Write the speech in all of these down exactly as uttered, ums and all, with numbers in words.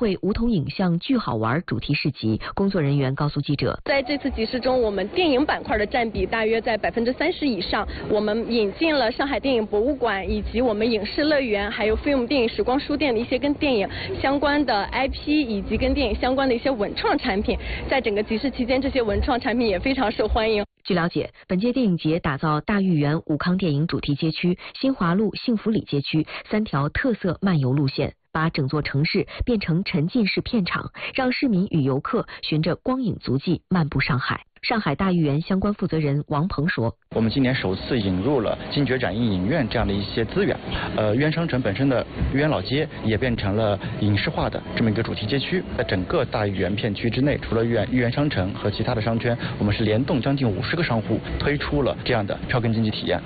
会梧桐影像巨好玩主题市集，工作人员告诉记者， 在这次集市中，我们电影板块的占比大约在百分之三十以上。我们引进了上海电影博物馆以及我们影视乐园，还有 Film 电影时光书店的一些跟电影相关的 I P， 以及跟电影相关的一些文创产品。在整个集市期间，这些文创产品也非常受欢迎。 据了解，本届电影节打造大豫园武康电影主题街区、新华路幸福里街区三条特色漫游路线，把整座城市变成沉浸式片场，让市民与游客循着光影足迹漫步上海。上海大豫园相关负责人王鹏说：“ 我们今年首次引入了金爵展映影院这样的一些资源，呃，豫园商城本身的豫园老街也变成了影视化的这么一个主题街区。在整个大豫园片区之内，除了豫园豫园商城和其他的商圈，我们是联动将近五十个商户推出了这样的票根经济体验。”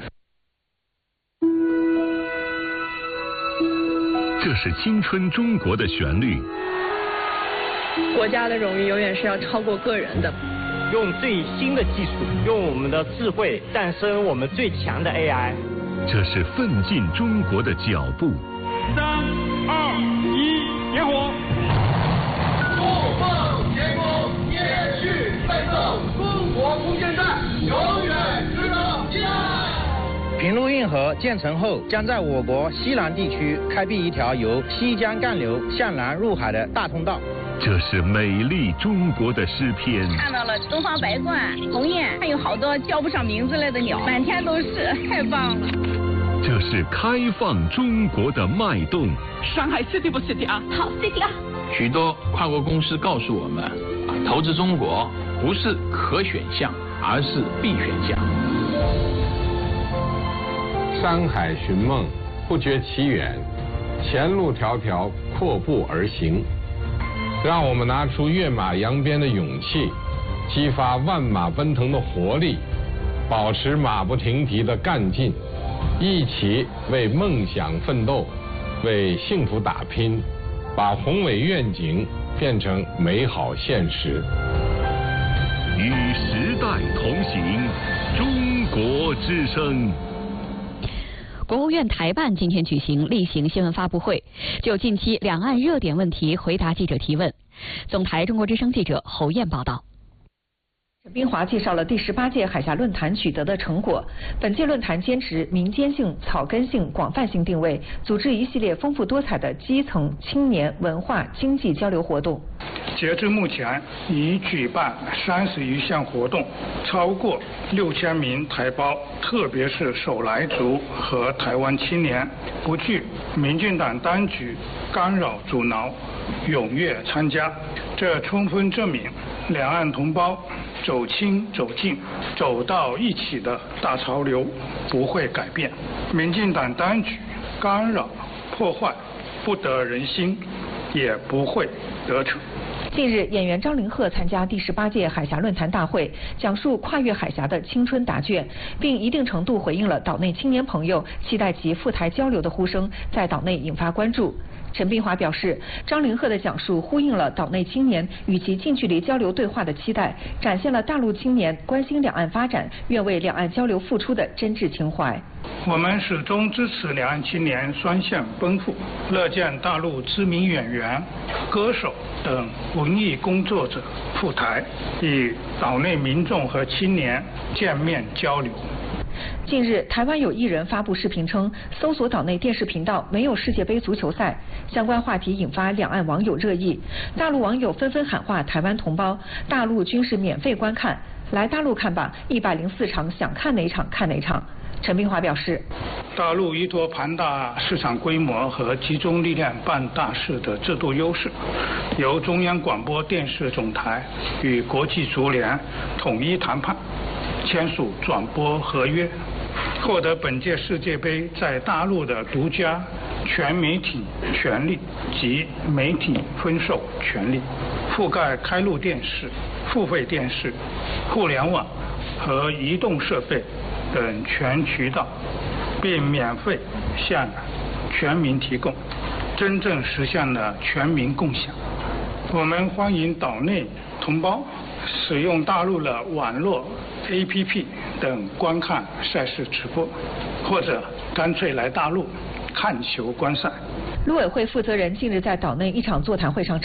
这是青春中国的旋律。 国家的荣誉永远是要超过个人的。 用最新的技术，用我们的智慧诞生我们最强的 A I。 这是奋进中国的脚步。 三二一，点火！不放前功，也去奋斗，中国空间站永远值得期待。 平陆运河建成后，将在我国西南地区开辟一条由西江干流向南入海的大通道。 这是美丽中国的诗篇。 看到了东方白鹳、鸿雁，还有好多叫不上名字来的鸟，满天都是，太棒了。 这是开放中国的脉动。 上海 city 不 city 啊？ 好 city 啊！ 许多跨国公司告诉我们，投资中国不是可选项，而是必选项。 山海寻梦，不觉其远，前路迢迢，阔步而行。让我们拿出跃马扬鞭的勇气，激发万马奔腾的活力，保持马不停蹄的干劲，一起为梦想奋斗，为幸福打拼，把宏伟愿景变成美好现实。 与时代同行，中国之声。 国务院台办今天举行例行新闻发布会，就近期两岸热点问题回答记者提问。总台中国之声记者侯燕报道。 陈斌华介绍了第十八届海峡论坛取得的成果。本届论坛坚持民间性、草根性、广泛性定位，组织一系列丰富多彩的基层、青年、文化、经济交流活动。 截至目前，已举办三十余项活动，超过六千名台胞，特别是首来族和台湾青年，不惧民进党当局干扰阻挠，踊跃参加。这充分证明两岸同胞走亲走近走到一起的大潮流不会改变，民进党当局干扰破坏不得人心，也不会得逞。 近日，演员张凌赫参加第十八届海峡论坛大会，讲述跨越海峡的青春答卷，并一定程度回应了岛内青年朋友期待其赴台交流的呼声，在岛内引发关注。陈斌华表示，张凌赫的讲述呼应了岛内青年与其近距离交流对话的期待，展现了大陆青年关心两岸发展、愿为两岸交流付出的真挚情怀。 我们始终支持两岸青年双向奔赴，乐见大陆知名演员、歌手等文艺工作者赴台，与岛内民众和青年见面交流。 近日，台湾有艺人发布视频称，搜索岛内电视频道没有世界杯足球赛，相关话题引发两岸网友热议。大陆网友纷纷喊话台湾同胞，大陆均是免费观看，来大陆看吧，一百零四场，想看哪场看哪场。陈斌华表示， 大陆依托庞大市场规模和集中力量办大事的制度优势，由中央广播电视总台与国际足联统一谈判，签署转播合约，获得本届世界杯在大陆的独家全媒体权利及媒体分售权利，覆盖开路电视、付费电视、互联网和移动设备等全渠道，并免费向全民提供，真正实现了全民共享。我们欢迎岛内同胞使用大陆的网络 A P P 等观看赛事直播，或者干脆来大陆看球观赛。 陆委会负责人近日在岛内一场座谈会上